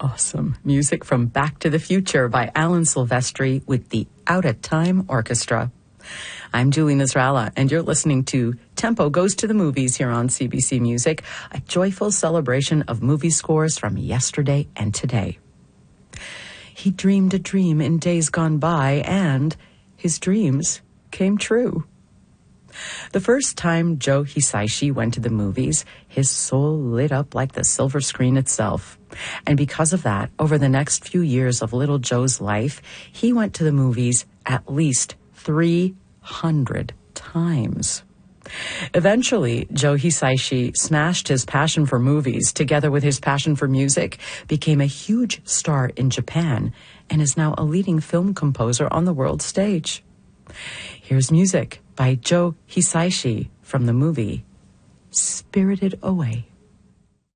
Awesome. Music from Back to the Future by Alan Silvestri with the Out of Time Orchestra. I'm Julie Nasrallah, and you're listening to Tempo Goes to the Movies here on CBC Music, a joyful celebration of movie scores from yesterday and today. He dreamed a dream in days gone by, and his dreams came true. The first time Joe Hisaishi went to the movies, his soul lit up like the silver screen itself. And because of that, over the next few years of little Joe's life, he went to the movies at least 300 times. Eventually, Joe Hisaishi smashed his passion for movies together with his passion for music, became a huge star in Japan, and is now a leading film composer on the world stage. Here's music by Joe Hisaishi from the movie Spirited Away.